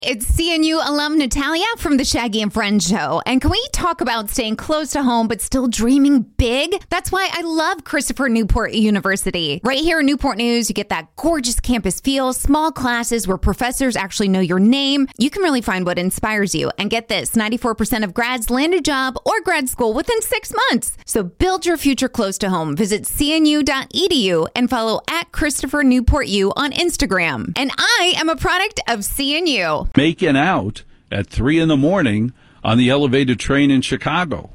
It's CNU alum Natalia from the Shaggy and Friends show. And can we talk about staying close to home but still dreaming big? That's why I love Christopher Newport University. Right here in Newport News, you get that gorgeous campus feel, small classes where professors actually know your name. You can really find what inspires you. And get this, 94% of grads land a job or grad school within 6 months. So build your future close to home. Visit cnu.edu and follow at Christopher Newport U on Instagram. And I am a product of CNU. Making out at 3 a.m. on the elevated train in Chicago.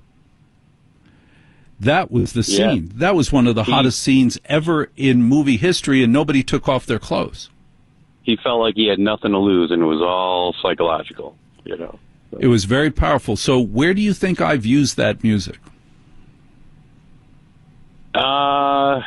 That was the scene. That was one of the hottest scenes ever in movie history, and nobody took off their clothes. He felt like he had nothing to lose, and it was all psychological, So. It was very powerful. So where do you think I've used that music? I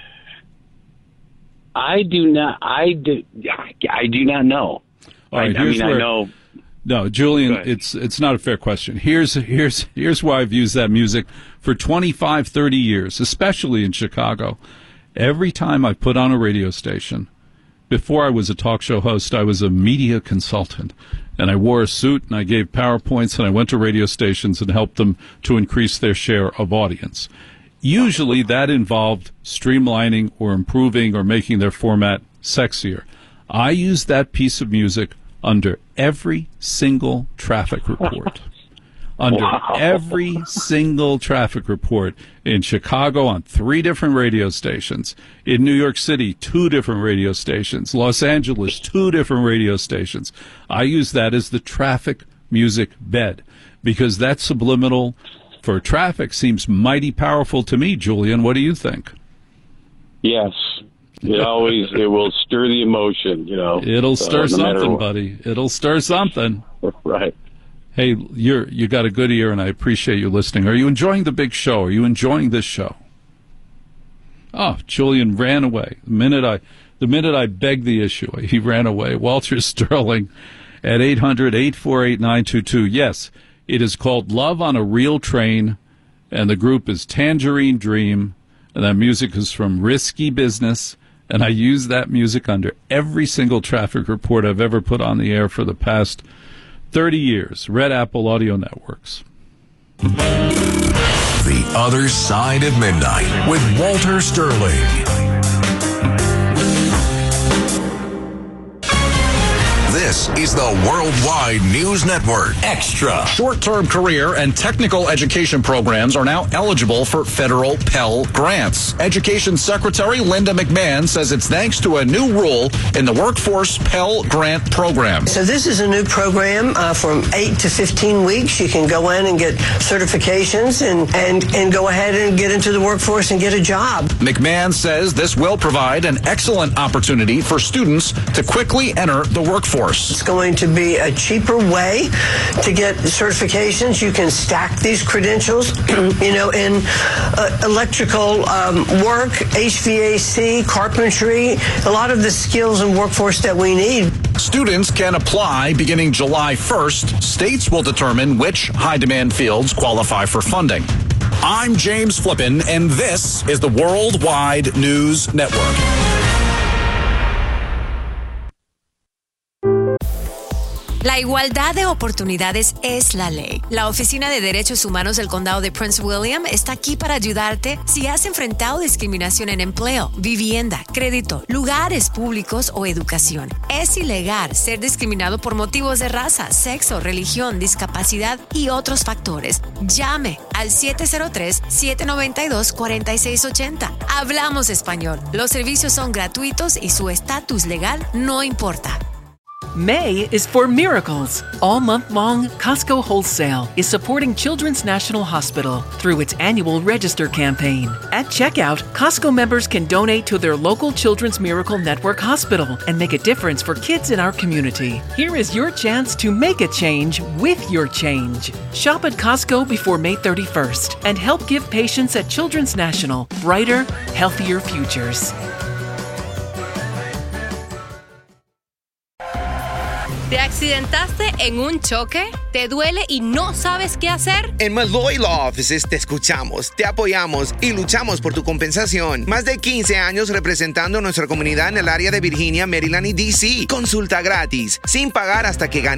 do not know. All right, I know. No, Julian, it's not a fair question. Here's why I've used that music for 25, 30 years, especially in Chicago. Every time I put on a radio station, before I was a talk show host, I was a media consultant, and I wore a suit and I gave PowerPoints and I went to radio stations and helped them to increase their share of audience. Usually that involved streamlining or improving or making their format sexier. I used that piece of music under every single traffic report. Every single traffic report in Chicago on 3 different radio stations. In New York City, 2 different radio stations. Los Angeles, 2 different radio stations. I use that as the traffic music bed because that subliminal for traffic seems mighty powerful to me. Julian, what do you think? Yes. It will stir the emotion, It'll stir something, buddy. It'll stir something. Right. Hey, you got a good ear, and I appreciate you listening. Are you enjoying the big show? Are you enjoying this show? Oh, Julian ran away. The minute I begged the issue, he ran away. Walter Sterling at 800-848-922. Yes, it is called Love on a Real Train, and the group is Tangerine Dream, and that music is from Risky Business. And I use that music under every single traffic report I've ever put on the air for the past 30 years. Red Apple Audio Networks. The Other Side of Midnight with Walter Sterling. This is the Worldwide News Network Extra. Short-term career and technical education programs are now eligible for federal Pell Grants. Education Secretary Linda McMahon says it's thanks to a new rule in the Workforce Pell Grant Program. So this is a new program from 8 to 15 weeks. You can go in and get certifications and go ahead and get into the workforce and get a job. McMahon says this will provide an excellent opportunity for students to quickly enter the workforce. It's going to be a cheaper way to get certifications. You can stack these credentials, in electrical work, HVAC, carpentry, a lot of the skills and workforce that we need. Students can apply beginning July 1st. States will determine which high-demand fields qualify for funding. I'm James Flippin, and this is the Worldwide News Network. La igualdad de oportunidades es la ley. La Oficina de Derechos Humanos del Condado de Prince William está aquí para ayudarte si has enfrentado discriminación en empleo, vivienda, crédito, lugares públicos o educación. Es ilegal ser discriminado por motivos de raza, sexo, religión, discapacidad y otros factores. Llame al 703-792-4680. Hablamos español. Los servicios son gratuitos y su estatus legal no importa. May is for miracles. All month long, Costco Wholesale is supporting Children's National Hospital through its annual Register campaign. At checkout, Costco members can donate to their local Children's Miracle Network hospital and make a difference for kids in our community. Here is your chance to make a change with your change. Shop at Costco before May 31st and help give patients at Children's National brighter, healthier futures. ¿Te accidentaste en un choque? ¿Te duele y no sabes qué hacer? En Malloy Law Offices te escuchamos, te apoyamos y luchamos por tu compensación. Más de 15 años representando nuestra comunidad en el área de Virginia, Maryland y D.C. Consulta gratis, sin pagar hasta que ganes